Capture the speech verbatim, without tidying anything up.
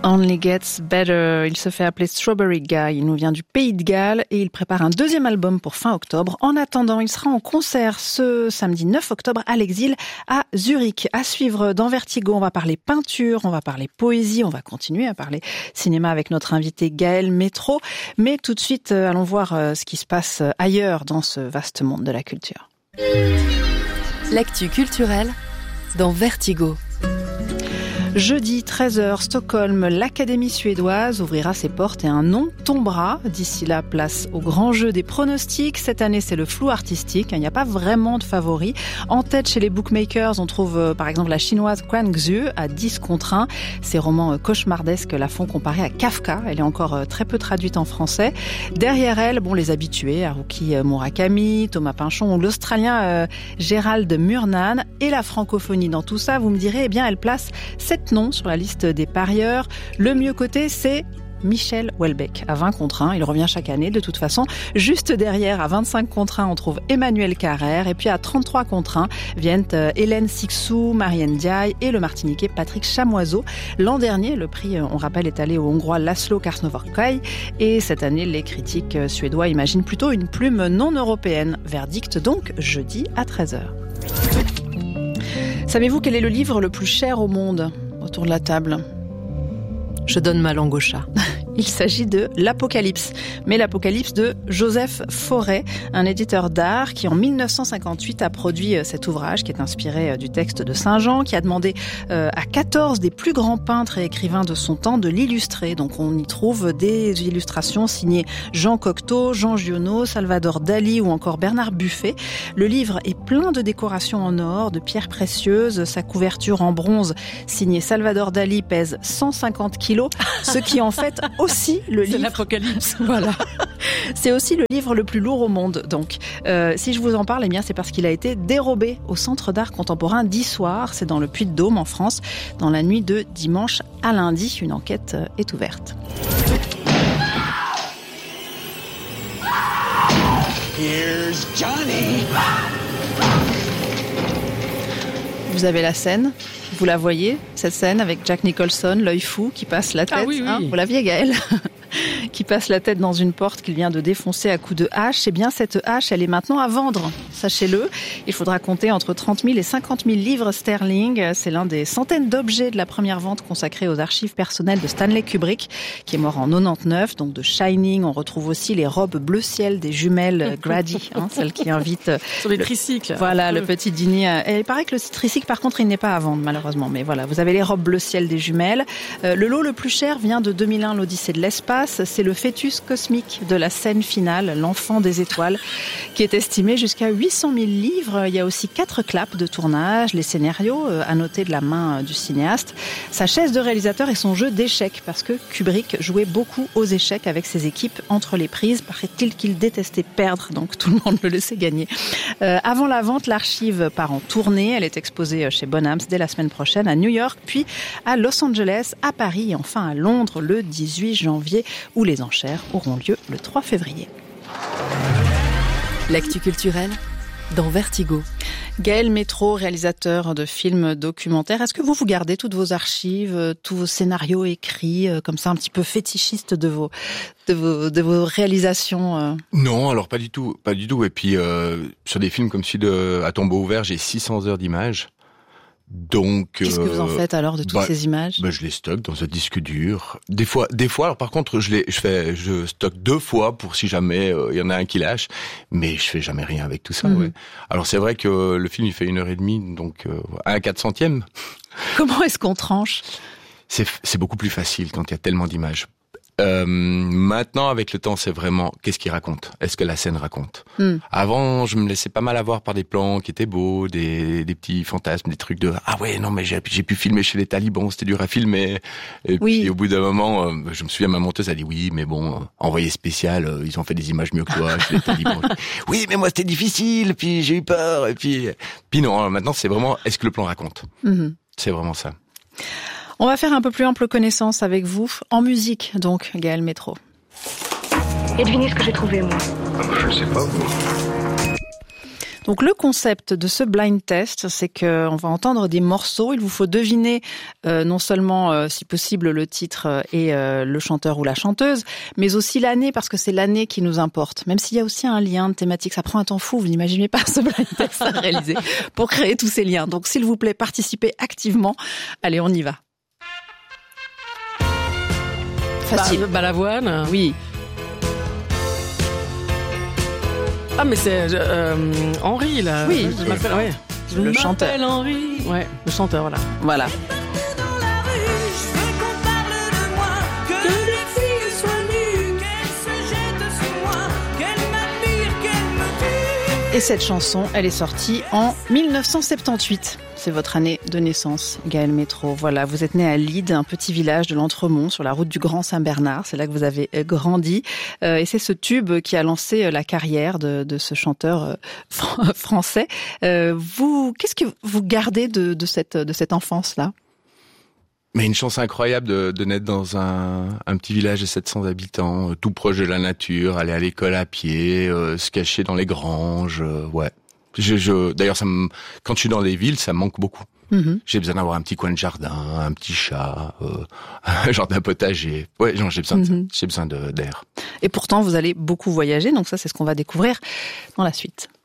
Only Gets Better. Il se fait appeler Strawberry Guy. Il nous vient du Pays de Galles et il prépare un deuxième album pour fin octobre. En attendant, il sera en concert ce samedi neuf octobre à l'Exil à Zurich. À suivre dans Vertigo, on va parler peinture, on va parler poésie, on va continuer à parler cinéma avec notre invité Gaël Métro. Mais tout de suite, allons voir ce qui se passe ailleurs dans ce vaste monde de la culture. L'actu culturelle dans Vertigo. Jeudi treize heures, Stockholm, l'Académie suédoise ouvrira ses portes et un nom tombera. D'ici là, place au grand jeu des pronostics. Cette année, c'est le flou artistique. Il n'y a pas vraiment de favoris. En tête chez les bookmakers, on trouve euh, par exemple la chinoise Quan Xu à dix contre un. Ses romans euh, cauchemardesques la font comparer à Kafka. Elle est encore euh, très peu traduite en français. Derrière elle, bon, les habitués, Haruki Murakami, Thomas Pynchon ou l'Australien euh, Gerald Murnane. Et la francophonie dans tout ça, vous me direz, eh bien, elle place sept noms sur la liste des parieurs. Le mieux coté, c'est Michel Houellebecq à vingt contre un. Il revient chaque année de toute façon. Juste derrière, à vingt-cinq contre un, on trouve Emmanuel Carrère. Et puis à trente-trois contre un, viennent Hélène Sixou, Marianne Diaye et le Martiniquais Patrick Chamoiseau. L'an dernier, le prix, on rappelle, est allé au Hongrois Laszlo Karsnovorkai. Et cette année, les critiques suédois imaginent plutôt une plume non européenne. Verdict donc jeudi à treize heures. Savez-vous quel est le livre le plus cher au monde ? Autour de la table. Je donne ma langue au chat. Il s'agit de l'Apocalypse, mais l'Apocalypse de Joseph Fauré, un éditeur d'art qui en mille neuf cent cinquante-huit a produit cet ouvrage qui est inspiré du texte de Saint Jean, qui a demandé à quatorze des plus grands peintres et écrivains de son temps de l'illustrer. Donc on y trouve des illustrations signées Jean Cocteau, Jean Giono, Salvador Dali ou encore Bernard Buffet. Le livre est plein de décorations en or, de pierres précieuses. Sa couverture en bronze signée Salvador Dali pèse cent cinquante kilos, ce qui en fait aussi le livre. C'est l'Apocalypse. Voilà. C'est aussi le livre le plus lourd au monde. Donc, euh, si je vous en parle, eh bien, c'est parce qu'il a été dérobé au Centre d'art contemporain d'Issoire. C'est dans le Puy-de-Dôme, en France, dans la nuit de dimanche à lundi. Une enquête est ouverte. Here's Johnny. Vous avez la scène. Vous la voyez, cette scène avec Jack Nicholson, l'œil fou, qui passe la tête. Ah oui, oui. Hein, vous l'aviez, Gaël qui passe la tête dans une porte qu'il vient de défoncer à coups de hache. Eh bien, cette hache, elle est maintenant à vendre. Sachez-le, il faudra compter entre trente mille et cinquante mille livres sterling. C'est l'un des centaines d'objets de la première vente consacrée aux archives personnelles de Stanley Kubrick, qui est mort en quatre-vingt-dix-neuf. Donc de Shining, on retrouve aussi les robes bleu ciel des jumelles Grady, hein, celles qui invitent... Sur les tricycles. Voilà, le petit dîner. Et il paraît que le tricycle, par contre, il n'est pas à vendre, malheureusement. Mais voilà, vous avez les robes bleu ciel des jumelles. Euh, le lot le plus cher vient de deux mille un, l'Odyssée de l'espace. C'est le fœtus cosmique de la scène finale, l'enfant des étoiles, qui est estimé jusqu'à huit cent mille livres. Il y a aussi quatre claps de tournage, les scénarios à noter de la main du cinéaste, sa chaise de réalisateur et son jeu d'échecs, parce que Kubrick jouait beaucoup aux échecs avec ses équipes entre les prises. Paraît-il qu'il détestait perdre, donc tout le monde le laissait gagner. Euh, avant la vente, l'archive part en tournée. Elle est exposée chez Bonhams dès la semaine prochaine à New York, puis à Los Angeles, à Paris et enfin à Londres le dix-huit janvier, où les enchères auront lieu le trois février. L'actu culturelle dans Vertigo. Gaël Métro, réalisateur de films documentaires. Est-ce que vous vous gardez toutes vos archives, tous vos scénarios écrits, comme ça un petit peu fétichistes de vos de vos de vos réalisations? Non, alors pas du tout, pas du tout. Et puis euh, sur des films comme celui de À tombeau ouvert, j'ai six cents heures d'images. Donc, qu'est-ce que vous en faites alors de toutes bah, ces images? Bah, je les stocke dans un disque dur. Des fois, des fois. Alors par contre, je les, je fais, je stocke deux fois pour si jamais il euh, y en a un qui lâche. Mais je fais jamais rien avec tout ça. Mmh. Ouais. Alors c'est vrai que le film il fait une heure et demie, donc euh, un quatre centième. Comment est-ce qu'on tranche? C'est, c'est beaucoup plus facile quand il y a tellement d'images. Euh, maintenant, avec le temps, c'est vraiment qu'est-ce qu'il raconte. Est-ce que la scène raconte? mm. Avant, je me laissais pas mal avoir par des plans qui étaient beaux, des, des petits fantasmes, des trucs de ah ouais non mais j'ai, j'ai pu filmer chez les talibans, c'était dur à filmer. Et oui. puis au bout d'un moment, euh, je me souviens ma monteuse a dit oui mais bon, euh, envoyé spécial, euh, ils ont fait des images mieux que toi chez les talibans. Oui mais moi c'était difficile, puis j'ai eu peur et puis puis non. Alors maintenant c'est vraiment est-ce que le plan raconte? mm-hmm. C'est vraiment ça. On va faire un peu plus ample connaissance avec vous, en musique donc, Gaël Métro. Et devinez ce que j'ai trouvé, moi. Je sais pas, vous. Donc le concept de ce blind test, c'est que on va entendre des morceaux. Il vous faut deviner euh, non seulement, euh, si possible, le titre et euh, le chanteur ou la chanteuse, mais aussi l'année, parce que c'est l'année qui nous importe. Même s'il y a aussi un lien de thématique, ça prend un temps fou. Vous n'imaginez pas ce blind test à réaliser pour créer tous ces liens. Donc s'il vous plaît, participez activement. Allez, on y va. Facile. Bah, Balavoine. Oui. Ah, mais c'est euh, Henri, là. Oui. Je m'appelle, ouais. Je Le chanteur. m'appelle Henri. Ouais, le chanteur, voilà. Voilà. Et cette chanson, elle est sortie en mille neuf cent soixante-dix-huit. C'est votre année de naissance, Gaël Métro. Voilà, vous êtes né à Lyde, un petit village de l'Entremont, sur la route du Grand Saint-Bernard. C'est là que vous avez grandi. Euh, et c'est ce tube qui a lancé la carrière de, de ce chanteur euh, fr- français. Euh, vous, qu'est-ce que vous gardez de, de cette, de cette enfance-là ? Mais une chance incroyable de, de naître dans un, un petit village de sept cents habitants, euh, tout proche de la nature, aller à l'école à pied, euh, se cacher dans les granges, euh, ouais. Je, je, d'ailleurs, ça me, quand je suis dans les villes, ça me manque beaucoup. Mm-hmm. J'ai besoin d'avoir un petit coin de jardin, un petit chat, euh, un jardin potager. Ouais, non, j'ai besoin de mm-hmm. ça. J'ai besoin de, d'air. Et pourtant, vous allez beaucoup voyager, donc ça, c'est ce qu'on va découvrir dans la suite.